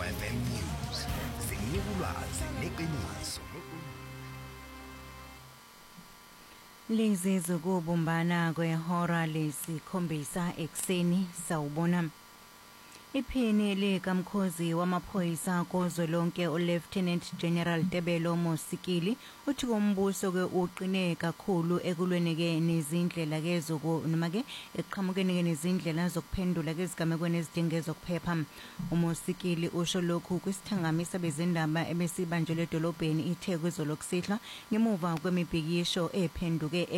FM News. Zinika ulwazi neqiniso. Lezi zokubumbana kwehora lesikhombisa ekseni sawubona. Iphini likaMkhozi wamaphoyisa kozwelonke uLieutenant General Tebelo Mosikili uthi umbuso ke uqine kakhulu ekulweneke nezindlela ke noma ke eqhamukeni nezindlela zokuphendula ke izigamekweni ezidinge zokuphepha. uMosikili usho lokhu kwisithangamisa bezindaba ebesibanjelwe edolobheni iThekwini izolo kusihla ngemuva kwemibhikisho ephenduke